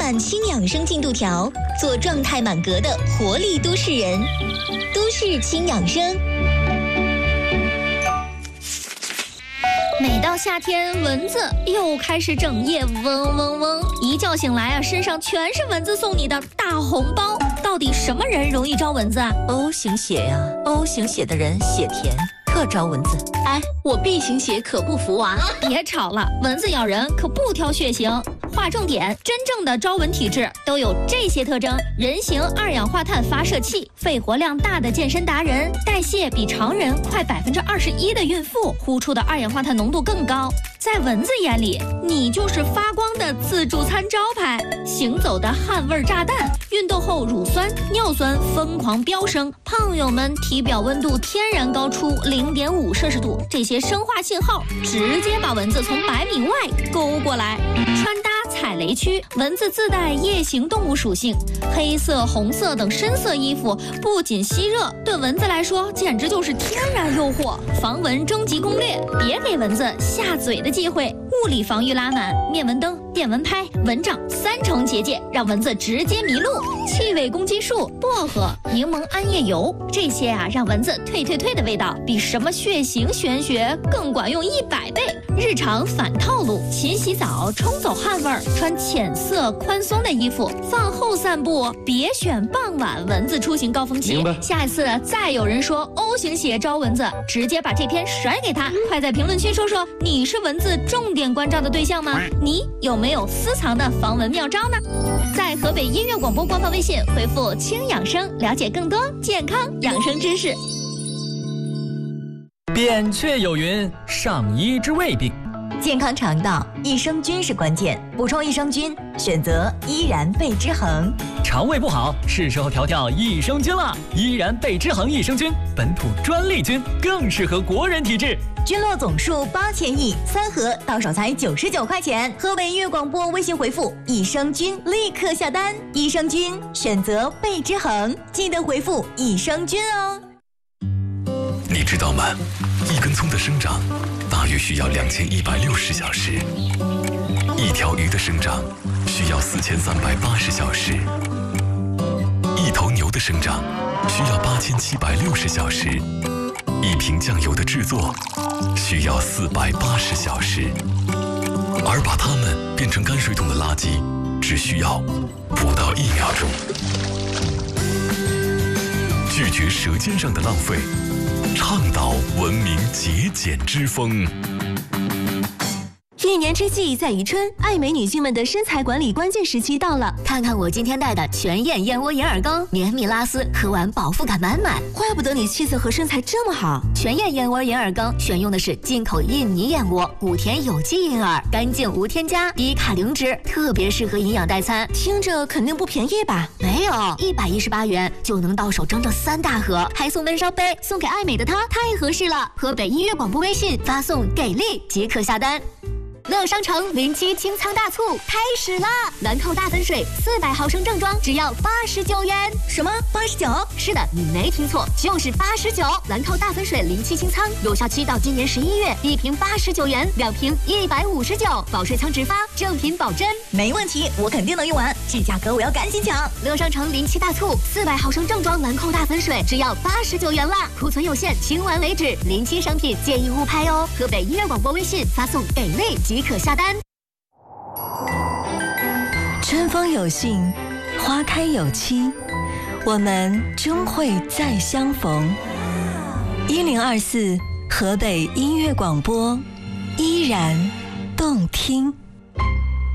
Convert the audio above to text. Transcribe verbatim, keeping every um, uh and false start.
满轻养生进度条，做状态满格的活力都市人。都市轻养生。 每到夏天，蚊子又开始整夜嗡嗡嗡，一觉醒来啊，身上全是蚊子送你的大红包。到底什么人容易招蚊子啊 ？O 型血呀 ，O 型血的人血甜，特招蚊子。 哎，我 B 型血可不服啊！ 别吵了，蚊子咬人可不挑血型。划重点，真正的招蚊体质都有这些特征：人形二氧化碳发射器，肺活量大的健身达人，代谢比常人快百分之二十一的孕妇，呼出的二氧化碳浓度更高。在蚊子眼里，你就是发光的自助餐招牌，行走的汗味炸弹，运动后乳酸、尿酸疯狂飙升，胖友们体表温度天然高出零点五摄氏度，这些生化信号直接把蚊子从百米外勾过来。穿搭踩雷区，蚊子自带夜行动物属性，黑色、红色等深色衣服不仅吸热，对蚊子来说简直就是天然诱惑。防蚊终极攻略，别给蚊子下嘴的机会，物理防御拉满，灭蚊灯、电蚊拍、蚊帐三重结界，让蚊子直接迷路。气味攻击术，薄荷、柠檬桉叶油，这些啊让蚊子退退退的味道，比什么血型玄学更管用一百倍。日常反套路，勤洗澡，冲走汗味儿，穿浅色宽松的衣服，饭后散步，别选傍晚蚊子出行高峰期。下一次再有人说 O 型血招蚊子，直接把这篇甩给他。快在评论区说说，你是蚊子重点关照的对象吗？你有没有私藏的防蚊妙招呢？在河北音乐广播官方微信回复轻养生，了解更多健康养生知识。 扁鹊有云，上医之未病。 健康肠道，益生菌是关键，补充益生菌，选择依然贝之恒。 肠胃不好，是时候调调益生菌了。依然贝之恒益生菌，本土专利菌，更适合国人体质。 菌落总数八千亿，三盒到手才九十九块钱。河北音乐广播微信回复益生菌，立刻下单。益生菌选择贝之恒，记得回复益生菌哦。 你知道吗？一根葱的生长大约需要两千一百六十小时，一条鱼的生长需要四千三百八十小时，一头牛的生长需要八千七百六十小时，一瓶酱油的制作需要四百八十小时，而把它们变成泔水桶的垃圾只需要不到一秒钟。拒绝舌尖上的浪费，倡导文明节俭之风。 一年之计在于春，爱美女性们的身材管理关键时期到了。 看看我今天带的全燕燕窝银耳羹，绵密拉丝，喝完饱腹感满满。 怪不得你气色和身材这么好。 全燕燕窝银耳羹选用的是进口印尼燕窝，谷田有机银耳，干净无添加，低卡零脂，特别适合营养代餐。 听着肯定不便宜吧？ 没有，一百一十八元就能到手整整三大盒，还送温烧杯，送给爱美的她太合适了。河北音乐广播微信发送给力即可下单。乐商城零七清仓大促开始啦！兰蔻大粉水四百毫升正装只要八十九元。 什么？八十九？ 是的，你没听错，就是八十九。兰蔻大粉水零七清仓有效期到今年十一月，一瓶八十九元，两瓶一百五十九，保税仓直发，正品保真。 没问题，我肯定能用完，这价格我要赶紧抢。 乐商城零七大促，四百毫升正装兰蔻大粉水只要八十九元啦，库存有限，清完为止。零七商品建议勿拍哦。河北音乐广播微信发送给力即可下单。 春风有信，花开有期，我们终会再相逢。一零二四河北音乐广播，依然动听。